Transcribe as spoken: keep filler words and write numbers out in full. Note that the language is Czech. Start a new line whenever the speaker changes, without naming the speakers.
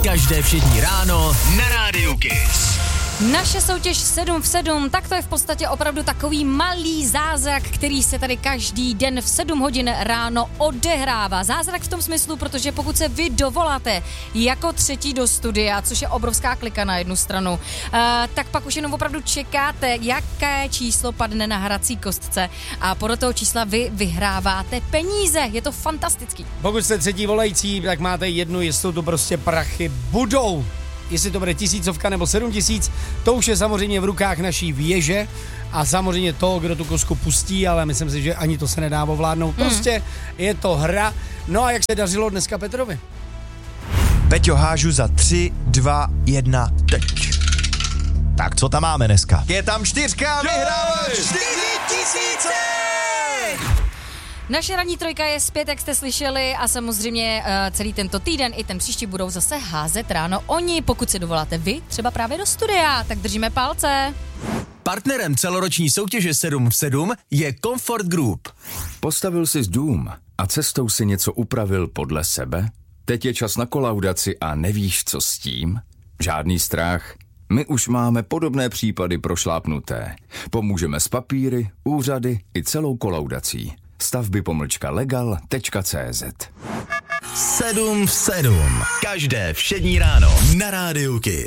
Každé všední ráno na Rádiu Kiss.
Naše soutěž sedm v sedm, tak to je v podstatě opravdu takový malý zázrak, který se tady každý den v sedm hodin ráno odehrává. Zázrak v tom smyslu, protože pokud se vy dovoláte jako třetí do studia, což je obrovská klika na jednu stranu, uh, tak pak už jenom opravdu čekáte, jaké číslo padne na hrací kostce a podle toho čísla vy vyhráváte peníze. Je to fantastický.
Pokud jste třetí volající, tak máte jednu jistotu, prostě prachy budou. Jestli to bude tisícovka nebo sedm tisíc, to už je samozřejmě v rukách naší věže a samozřejmě to, kdo tu kosku pustí, ale myslím si, že ani to se nedá ovládnout. Prostě mm. je to hra. No a jak se dařilo dneska Petrovi?
Peťo, hážu za tři, dva, jedna, teď. Tak co tam máme dneska? Je tam čtyřka, vyhráváš čtyři tisíce!
Naše ranní trojka je zpět, jak jste slyšeli, a samozřejmě uh, celý tento týden i ten příští budou zase házet ráno oni. Pokud si dovoláte vy, třeba právě do studia, tak držíme palce.
Partnerem celoroční soutěže sedm v sedm je Comfort Group.
Postavil jsi dům a cestou si něco upravil podle sebe? Teď je čas na kolaudaci a nevíš, co s tím? Žádný strach. My už máme podobné případy prošlápnuté. Pomůžeme s papíry, úřady i celou kolaudací. Stavby pomlčka legal tečka cé zet.
sedm v sedm. Každé všední ráno na Rádiu Kiss.